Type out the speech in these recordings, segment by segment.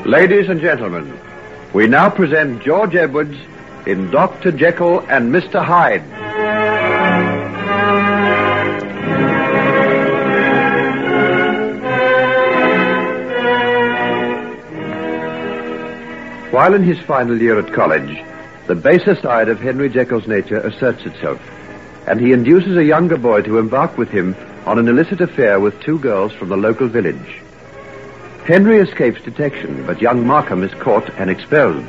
Ladies and gentlemen, we now present George Edwards in Dr. Jekyll and Mr. Hyde. While in his final year at college, the baser side of Henry Jekyll's nature asserts itself, and he induces a younger boy to embark with him on an illicit affair with two girls from the local village. Henry escapes detection, but young Markham is caught and expelled.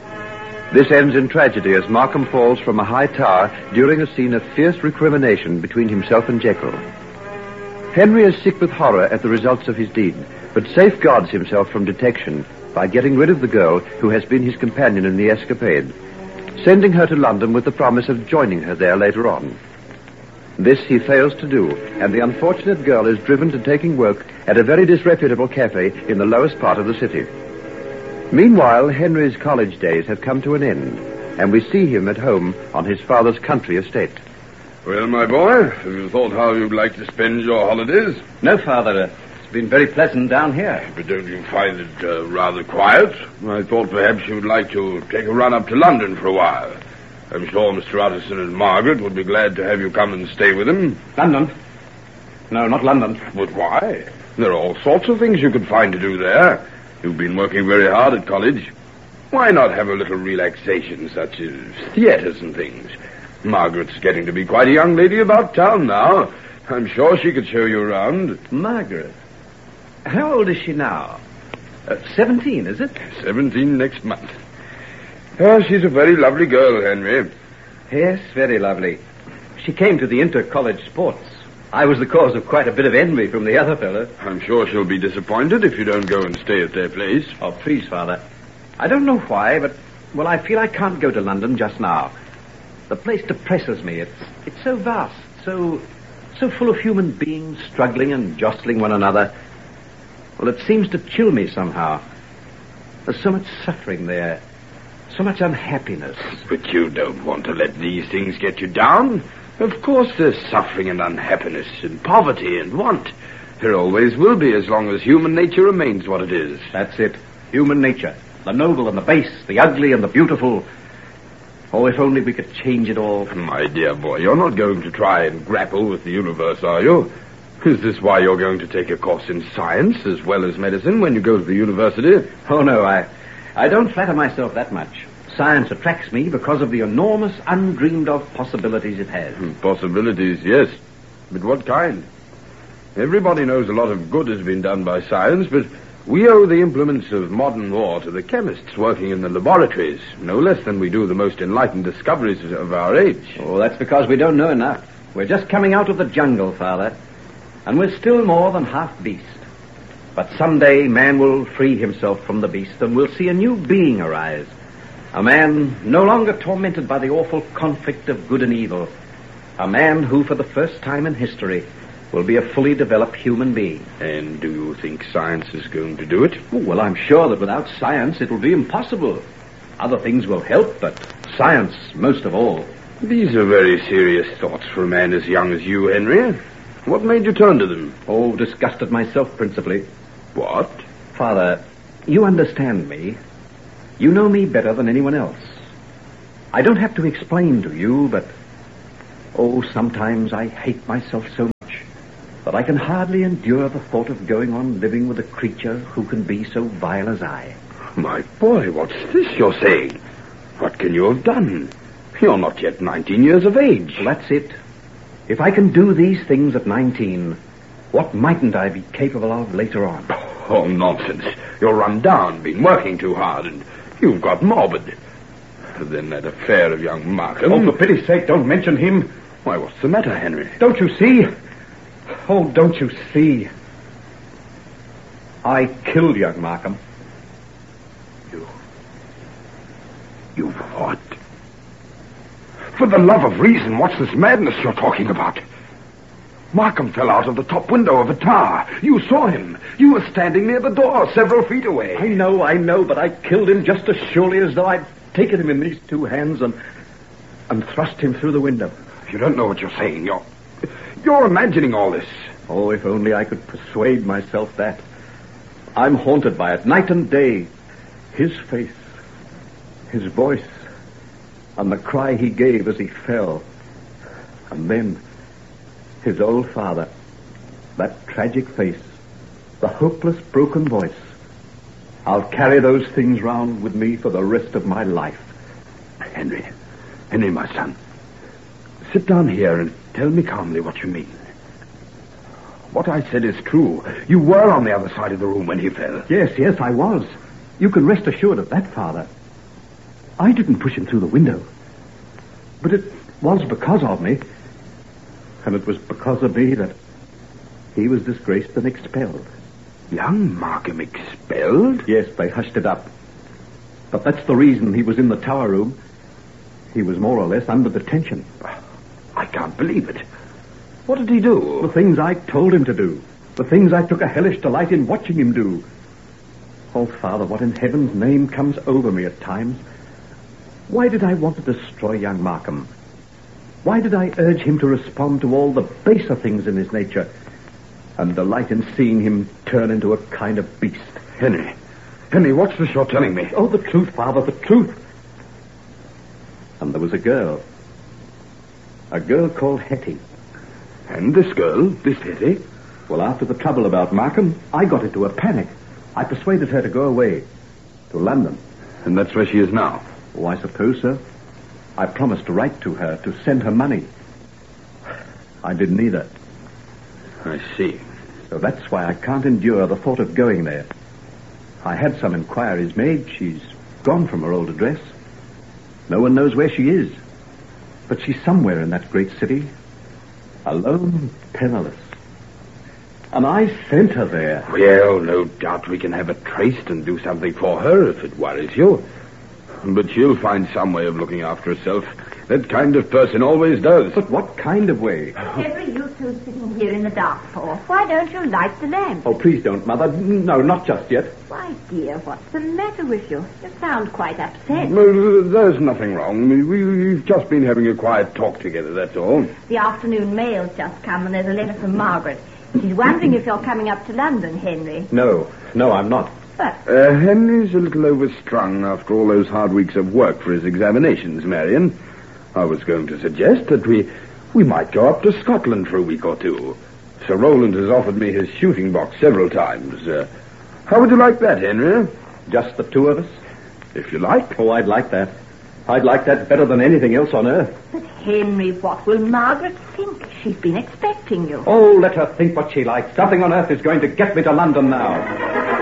This ends in tragedy as Markham falls from a high tower during a scene of fierce recrimination between himself and Jekyll. Henry is sick with horror at the results of his deed, but safeguards himself from detection by getting rid of the girl who has been his companion in the escapade, sending her to London with the promise of joining her there later on. This he fails to do, and the unfortunate girl is driven to taking work at a very disreputable cafe in the lowest part of the city. Meanwhile, Henry's college days have come to an end, and we see him at home on his father's country estate. Well, my boy, have you thought how you'd like to spend your holidays? No, Father. It's been very pleasant down here. But don't you find it rather quiet? I thought perhaps you'd like to take a run up to London for a while. I'm sure Mr. Utterson and Margaret would be glad to have you come and stay with them. London? No, not London. But why? There are all sorts of things you could find to do there. You've been working very hard at college. Why not have a little relaxation, such as theaters and things? Margaret's getting to be quite a young lady about town now. I'm sure she could show you around. Margaret? How old is she now? 17, is it? 17 next month. Oh, she's a very lovely girl, Henry. Yes, very lovely. She came to the inter-college sports. I was the cause of quite a bit of envy from the other fellow. I'm sure she'll be disappointed if you don't go and stay at their place. Oh, please, Father. I don't know why, but, well, I feel I can't go to London just now. The place depresses me. It's so vast, so full of human beings struggling and jostling one another. Well, it seems to chill me somehow. There's so much suffering there. So much unhappiness. But you don't want to let these things get you down. Of course there's suffering and unhappiness and poverty and want. There always will be as long as human nature remains what it is. That's it. Human nature. The noble and the base, the ugly and the beautiful. Oh, if only we could change it all. My dear boy, you're not going to try and grapple with the universe, are you? Is this why you're going to take a course in science as well as medicine when you go to the university? Oh, no, I don't flatter myself that much. Science attracts me because of the enormous, undreamed-of possibilities it has. Possibilities, yes. But what kind? Everybody knows a lot of good has been done by science, but we owe the implements of modern war to the chemists working in the laboratories, no less than we do the most enlightened discoveries of our age. Oh, that's because we don't know enough. We're just coming out of the jungle, Father, and we're still more than half beast. But someday man will free himself from the beast, and we'll see a new being arise. A man no longer tormented by the awful conflict of good and evil. A man who, for the first time in history, will be a fully developed human being. And do you think science is going to do it? Oh, well, I'm sure that without science it will be impossible. Other things will help, but science most of all. These are very serious thoughts for a man as young as you, Henry. What made you turn to them? Oh, disgust at myself, principally. What? Father, you understand me. You know me better than anyone else. I don't have to explain to you, but... oh, sometimes I hate myself so much that I can hardly endure the thought of going on living with a creature who can be so vile as I. My boy, what's this you're saying? What can you have done? You're not yet 19 years of age. Well, that's it. If I can do these things at 19, what mightn't I be capable of later on? Oh, nonsense. You're run down, been working too hard, and you've got morbid. Then that affair of young Markham... Oh, for pity's sake, don't mention him. Why, what's the matter, Henry? Don't you see? Oh, don't you see? I killed young Markham. You what? For the love of reason, what's this madness you're talking about? Markham fell out of the top window of a tower. You saw him. You were standing near the door, several feet away. I know, but I killed him just as surely as though I'd taken him in these two hands and thrust him through the window. You don't know what you're saying. You're imagining all this. Oh, if only I could persuade myself that. I'm haunted by it night and day. His face, his voice, and the cry he gave as he fell. And then, his old father, that tragic face, the hopeless, broken voice. I'll carry those things round with me for the rest of my life. Henry, my son. Sit down here and tell me calmly what you mean. What I said is true. You were on the other side of the room when he fell. Yes, I was. You can rest assured of that, Father. I didn't push him through the window. But it was because of me. And it was because of me that he was disgraced and expelled. Young Markham expelled? Yes, they hushed it up. But that's the reason he was in the tower room. He was more or less under detention. I can't believe it. What did he do? The things I told him to do. The things I took a hellish delight in watching him do. Oh, Father, what in heaven's name comes over me at times? Why did I want to destroy young Markham? Why did I urge him to respond to all the baser things in his nature and delight in seeing him turn into a kind of beast? Henry, what's this you're telling me? Oh, the truth, Father, the truth. And there was a girl called Hetty. And this girl, this Hetty? Well, after the trouble about Markham, I got into a panic. I persuaded her to go away, to London. And that's where she is now? Oh, I suppose so. I promised to write to her, to send her money. I did neither. I see. So that's why I can't endure the thought of going there. I had some inquiries made. She's gone from her old address. No one knows where she is. But she's somewhere in that great city, alone, penniless. And I sent her there. Well, no doubt we can have it traced and do something for her if it worries you. But she'll find some way of looking after herself. That kind of person always does. But what kind of way? Whatever are you two sitting here in the dark for? Why don't you light the lamp? Oh, please don't, Mother. No, not just yet. Why, dear, what's the matter with you? You sound quite upset. Well, there's nothing wrong. We've just been having a quiet talk together, that's all. The afternoon mail's just come and there's a letter from Margaret. She's wondering if you're coming up to London, Henry. No, I'm not. But Henry's a little overstrung after all those hard weeks of work for his examinations, Marion. I was going to suggest that we might go up to Scotland for a week or two. Sir Roland has offered me his shooting box several times. How would you like that, Henry? Just the two of us? If you like. Oh, I'd like that. I'd like that better than anything else on earth. But, Henry, what will Margaret think? She's been expecting you. Oh, let her think what she likes. Nothing on earth is going to get me to London now.